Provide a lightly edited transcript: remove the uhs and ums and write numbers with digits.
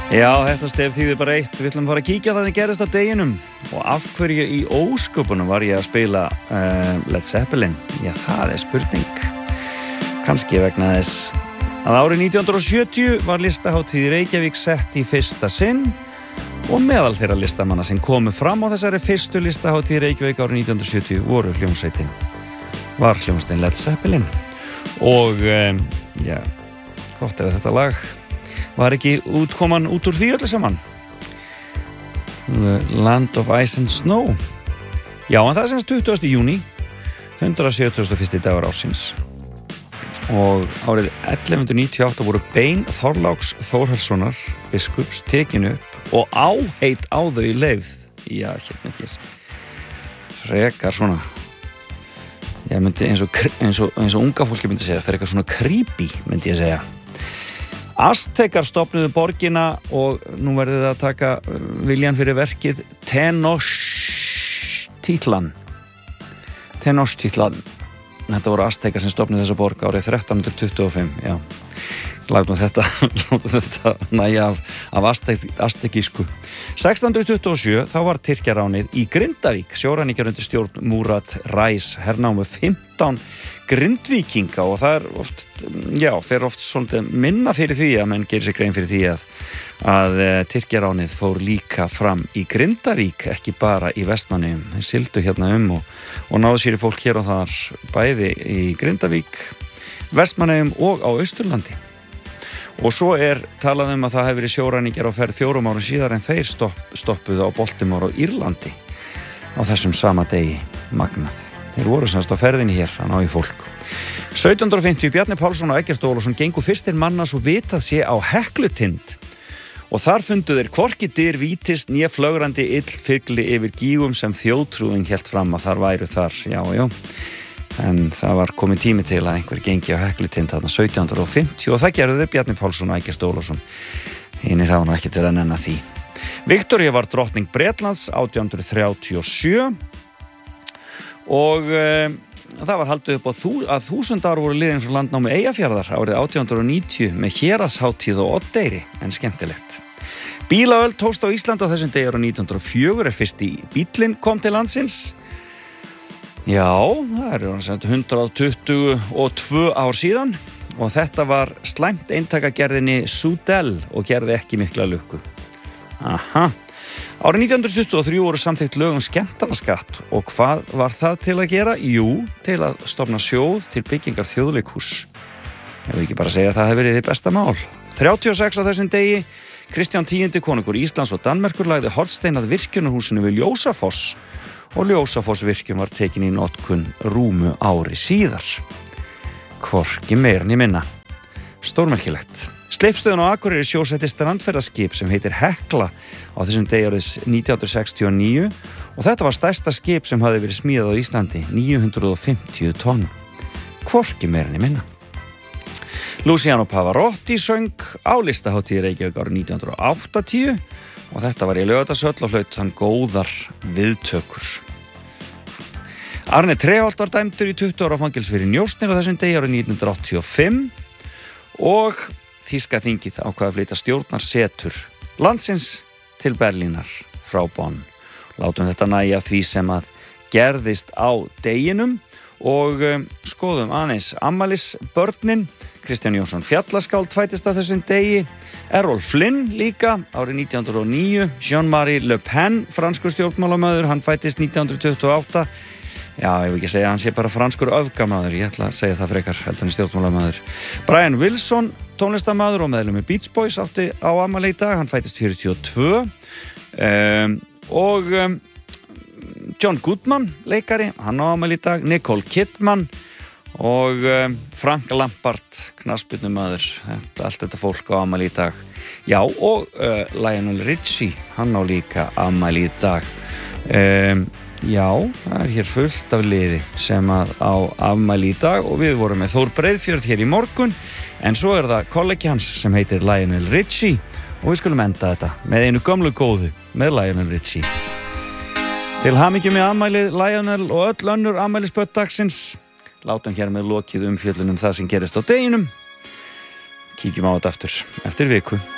Já, þetta stef þýðir bara eitt. Við ætlum að fara að kíkja á það sem gerist á deginum og af hverju í ósköpunum var ég að spila Led Zeppelin. Já, það spurning. Kannski vegna þess að árið 1970 var listahátíð í Reykjavík sett í fyrsta sinn og meðal þeirra listamanna sem komu fram á þessari fyrstu listahátíð í Reykjavík árið 1970 voru var hljómsveitin Led Zeppelin og já, gott ef þetta lag var ekki útkoman út úr því öllu saman. The Land of Ice and Snow. Já, en það semst 20. júní 171. dagur ársins og árið 1198 voru bein Þorláks Þórhallssonar biskups tekin upp og áheit á þau leifð. Já, hérna hér frekar svona ég myndi eins og unga fólki myndi segja frekar svona creepy myndi ég segja. Aztekar stofnuðu borgina og nú verðið að taka viljan fyrir verkið Tenochtitlan. Þetta voru Aztekar sem stofnuðu þessa borg árið 1325, já. Látum þetta næja af aztekísku. 1627 þá var Tyrkjaránið í Grindavík. Sjóræningjar undir stjórn Múrat Ræs hernámu 15 Grindvíkinga og það oft, já, fer oft svolítið minna fyrir því að menn gerir sig grein fyrir því að Tyrkjaránið fór líka fram í Grindavík, ekki bara í Vestmannaeyjum. Þeir sigldu hérna og náðu sér í fólk hér og þar, bæði í Grindavík, Vestmannaeyjum og á Austurlandi. Og svo talað að það hefur verið sjóræningjar á ferð 4 árum síðar en þeir stoppuðu á Baltimore á Írlandi á þessum sama degi, magnað. Þeir voru semst á ferðinni hér að ná í fólk. 1750 Bjarni Pálsson og Eggert Ólafsson gengu fyrstir manna svo vitað sé á Heklutind og þar fundu þeir hvorki dyr vítist né flögrandi illfugli yfir gígum sem þjóðtrúin hélt fram að þar væru þar, já. En það var komin tími til að einhver gengi á Heklutind þarna 1750 og það gerðu þeir Bjarni Pálsson og Eggert Ólafsson. Hinir hafa nú ekki til að nenna því. Viktoría var drottning Bretlands 1837 og það var haldið upp á að 1000 ár voru liðin frá landnámi Eyjafjarðar árið 1890 með héraðshátíð og Oddeyri, en skemmtilegt. Bílaöld tókst á Íslandi á þessum degi árið 1904 fyrsti bíllinn kom til landsins. Já, það eru 122 ár síðan og þetta var slæmt eintakagerðinni Sudell og gerði ekki mikla lukku. Aha. Árið 1923 voru samþykkt lög skemmtanaskatt og hvað var það til að gera? Jú, til að stofna sjóð til byggingar þjóðleikhús. Ég vil ekki bara segja að það hefði verið þið besta mál. 36 á þessum degi, Kristján 10. konungur Íslands og Danmerkur lagði hornstein að virkjunarhúsinu við Ljósafoss og Ljósafossvirkjun var tekin í notkun rúmu ári síðar. Hvorki meira né minna. Stórmerkilegt. Sleipstöðin á Akureyri sjósetti strandferðaskip sem heitir Hekla á þessum degi árið 1969 og þetta var stærsta skip sem hafði verið smíðað á Íslandi, 950 tonn. Hvorki meira né minna. Luciano Pavarotti söng á listahátíð í Reykjavík árið 1980 og þetta var í Laugardalshöll og hlaut hann góðar viðtökur. Arne Treholt var dæmdur í 20 ára fangels fyrir njósnir á þessum degi árið 1985 og Þýska þingið ákvað að flytja stjórnarsetur landsins til Berlínar frá Bonn. Látum þetta nægja því sem að gerðist á deginum og skoðum aðeins afmælisbörnin. Kristján Jónsson fjallaskáld fæddist á þessum degi, Errol Flynn líka árið 1909, Jean-Marie Le Pen, franskur stjórnmálamaður, hann fæddist 1928. Já, ég vil ekki segja að hann sé bara franskur öfgamaður, ég ætla að segja það frekar, heldur hann stjórnmálamaður. Brian Wilson, tónlistarmaður og meðlum með Beach Boys átti á afmæli í dag, hann fæddist 42. John Goodman, leikari, hann á afmæli í dag, Nicole Kidman og Frank Lampard, knattspyrnumaður, allt þetta fólk á afmæli í dag. Já, og Lionel Richie, hann á líka afmæli í dag. Já, það hér fullt af liði sem á afmæli í dag og við vorum með Þór Breiðfjörð hér í morgun en svo það kollegi hans sem heitir Lionel Richie og við skulum enda þetta með einu gömlu góðu með Lionel Richie. Til hamingju með afmælið Lionel og öll önnur afmælisbörn dagsins. Látum hér með lokið umfjöllun það sem gerist á deginum. Kíkjum á þetta eftir viku.